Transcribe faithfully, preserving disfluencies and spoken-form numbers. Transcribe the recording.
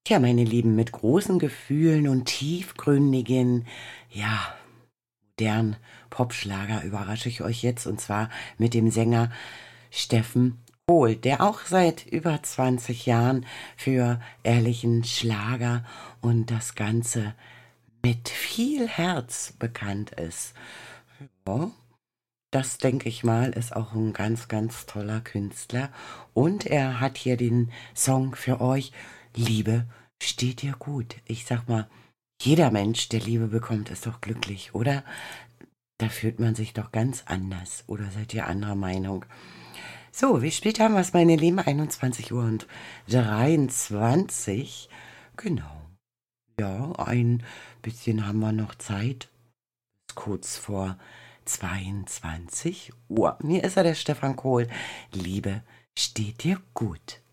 Tja, meine Lieben, mit großen Gefühlen und tiefgründigen, ja, modernen Popschlager überrasche ich euch jetzt und zwar mit dem Sänger Steffen Hohl, der auch seit über zwanzig Jahren für ehrlichen Schlager und das Ganze mit viel Herz bekannt ist. Ja, das denke ich mal, ist auch ein ganz, ganz toller Künstler. Und er hat hier den Song für euch. Liebe steht dir gut. Ich sag mal, jeder Mensch, der Liebe bekommt, ist doch glücklich, oder? Da fühlt man sich doch ganz anders. Oder seid ihr anderer Meinung? So, wie spät haben wir es, meine Lieben? einundzwanzig Uhr und dreiundzwanzig. Genau. Ja, ein bisschen haben wir noch Zeit. Kurz vor zweiundzwanzig Uhr. Hier ist er, der Stefan Kohl. Liebe steht dir gut.